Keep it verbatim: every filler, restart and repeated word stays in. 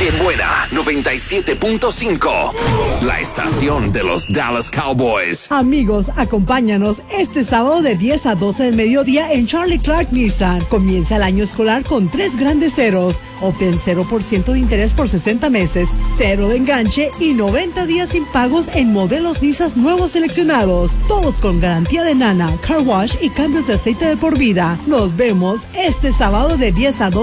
Qué buena, noventa y siete punto cinco. La estación de los Dallas Cowboys. Amigos, acompáñanos este sábado de diez a doce del mediodía en Charlie Clark Nissan. Comienza el año escolar con tres grandes ceros. Obtén cero por ciento de interés por sesenta meses, cero de enganche y noventa días sin pagos en modelos Nissan nuevos seleccionados. Todos con garantía de nana, car wash y cambios de aceite de por vida. Nos vemos este sábado de diez a doce.